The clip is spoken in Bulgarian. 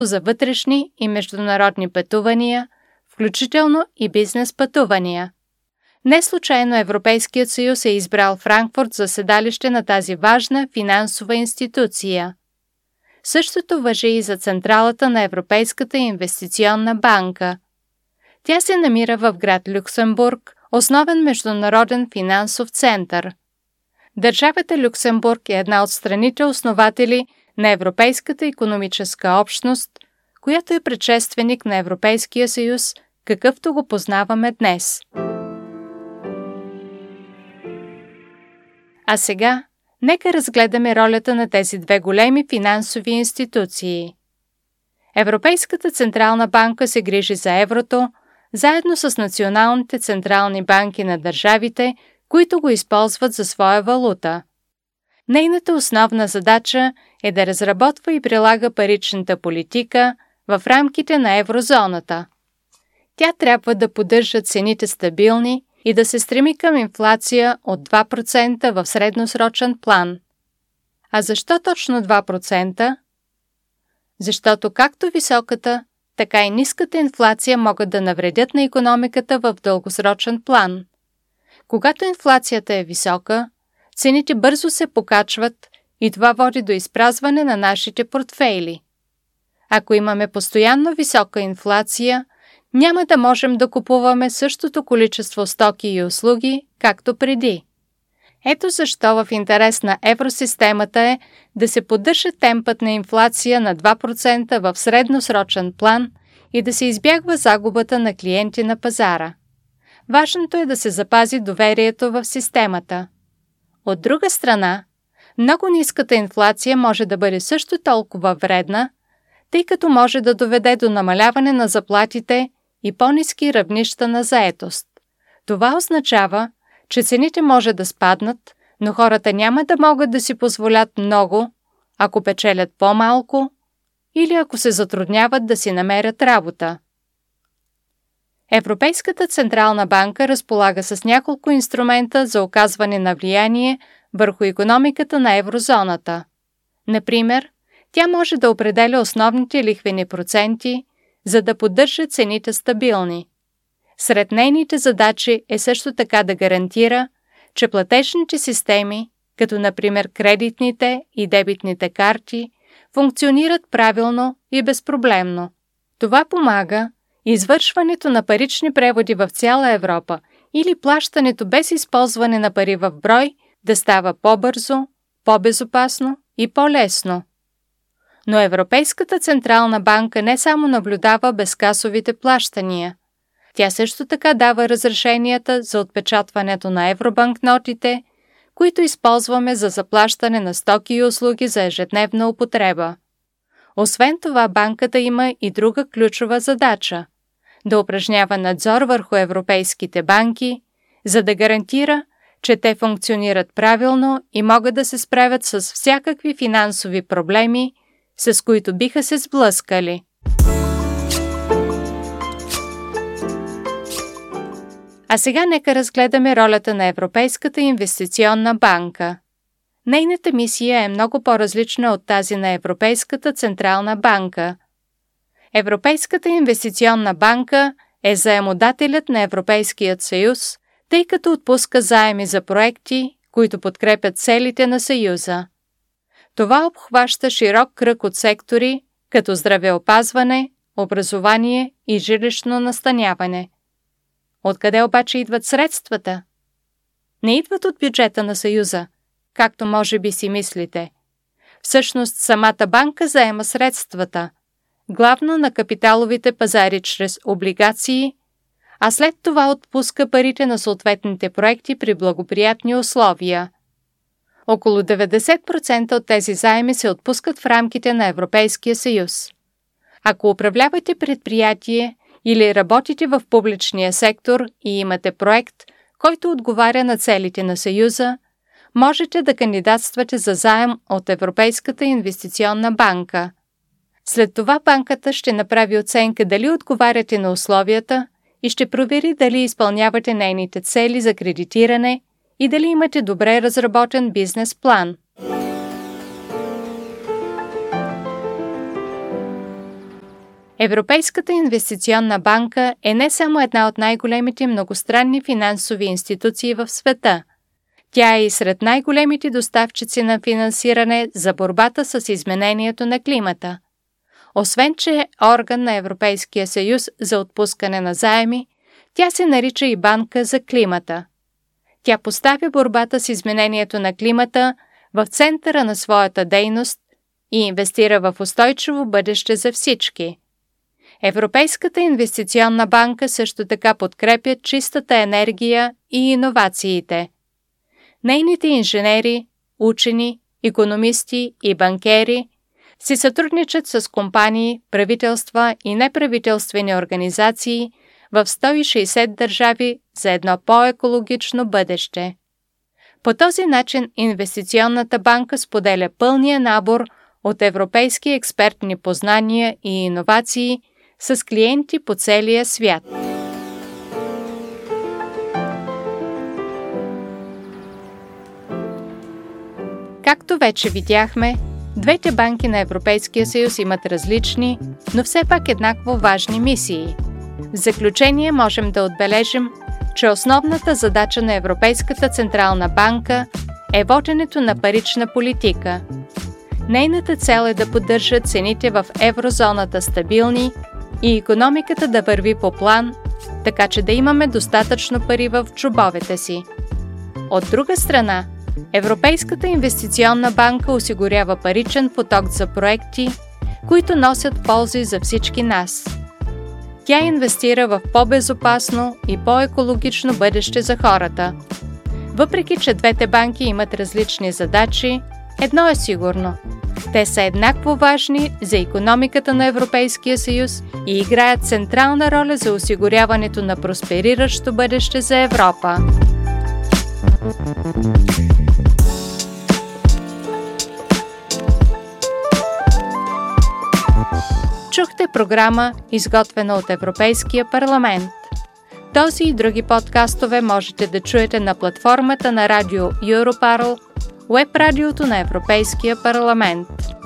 за вътрешни и международни пътувания, включително и бизнес пътувания. Не случайно Европейският съюз е избрал Франкфурт за седалище на тази важна финансова институция. Същото важи и за централата на Европейската инвестиционна банка. Тя се намира в град Люксембург, основен международен финансов център. Държавата Люксембург е една от страните основатели на Европейската икономическа общност, която е предшественик на Европейския съюз, какъвто го познаваме днес. А сега, нека разгледаме ролята на тези две големи финансови институции. Европейската централна банка се грижи за еврото, заедно с националните централни банки на държавите, които го използват за своя валута. Нейната основна задача е да разработва и прилага паричната политика в рамките на еврозоната. Тя трябва да поддържа цените стабилни и да се стреми към инфлация от 2% в средносрочен план. А защо точно 2%? Защото както високата, така и ниската инфлация могат да навредят на икономиката в дългосрочен план. Когато инфлацията е висока, цените бързо се покачват и това води до изпразване на нашите портфейли. Ако имаме постоянно висока инфлация, няма да можем да купуваме същото количество стоки и услуги, както преди. Ето защо в интерес на евросистемата е да се поддържа темпът на инфлация на 2% в средносрочен план и да се избягва загубата на клиенти на пазара. Важното е да се запази доверието в системата. От друга страна, много ниската инфлация може да бъде също толкова вредна, тъй като може да доведе до намаляване на заплатите и по-ниски равнища на заетост. Това означава, че цените може да спаднат, но хората няма да могат да си позволят много, ако печелят по-малко или ако се затрудняват да си намерят работа. Европейската централна банка разполага с няколко инструмента за оказване на влияние върху икономиката на еврозоната. Например, тя може да определя основните лихвени проценти, за да поддържа цените стабилни. Сред нейните задачи е също така да гарантира, че платежните системи, като например кредитните и дебитните карти, функционират правилно и безпроблемно. Това помага извършването на парични преводи в цяла Европа или плащането без използване на пари в брой да става по-бързо, по-безопасно и по-лесно. Но Европейската централна банка не само наблюдава безкасовите плащания. Тя също така дава разрешенията за отпечатването на евробанкнотите, които използваме за заплащане на стоки и услуги за ежедневна употреба. Освен това, банката има и друга ключова задача – да упражнява надзор върху европейските банки, за да гарантира, че те функционират правилно и могат да се справят с всякакви финансови проблеми, с които биха се сблъскали. А сега нека разгледаме ролята на Европейската инвестиционна банка. Нейната мисия е много по-различна от тази на Европейската централна банка. Европейската инвестиционна банка е заемодателят на Европейският съюз, тъй като отпуска заеми за проекти, които подкрепят целите на Съюза. Това обхваща широк кръг от сектори, като здравеопазване, образование и жилищно настаняване. Откъде обаче идват средствата? Не идват от бюджета на Съюза, както може би си мислите. Всъщност самата банка заема средствата, главно на капиталовите пазари чрез облигации, а след това отпуска парите на съответните проекти при благоприятни условия. Около 90% от тези заеми се отпускат в рамките на Европейския съюз. Ако управлявате предприятие или работите в публичния сектор и имате проект, който отговаря на целите на Съюза, можете да кандидатствате за заем от Европейската инвестиционна банка. След това банката ще направи оценка дали отговаряте на условията и ще провери дали изпълнявате нейните цели за кредитиране и дали имате добре разработен бизнес план. Европейската инвестиционна банка е не само една от най-големите многостранни финансови институции в света. Тя е и сред най-големите доставчици на финансиране за борбата с изменението на климата. Освен че е орган на Европейския съюз за отпускане на заеми, тя се нарича и банка за климата. Тя поставя борбата с изменението на климата в центъра на своята дейност и инвестира в устойчиво бъдеще за всички. Европейската инвестиционна банка също така подкрепя чистата енергия и иновациите. Нейните инженери, учени, икономисти и банкери си сътрудничат с компании, правителства и неправителствени организации в 160 държави за едно по-екологично бъдеще. По този начин инвестиционната банка споделя пълния набор от европейски експертни познания и иновации с клиенти по целия свят. Както вече видяхме, двете банки на Европейския съюз имат различни, но все пак еднакво важни мисии. В заключение можем да отбележим, че основната задача на Европейската централна банка е воденето на парична политика. Нейната цел е да поддържа цените в еврозоната стабилни и икономиката да върви по план, така че да имаме достатъчно пари в джобовете си. От друга страна, Европейската инвестиционна банка осигурява паричен поток за проекти, които носят ползи за всички нас. Тя инвестира в по-безопасно и по-екологично бъдеще за хората. Въпреки че двете банки имат различни задачи, едно е сигурно – те са еднакво важни за икономиката на Европейския съюз и играят централна роля за осигуряването на проспериращо бъдеще за Европа. Чухте програма, изготвена от Европейския парламент. Този и други подкастове можете да чуете на платформата на радио Europarl, уеб радиото на Европейския парламент.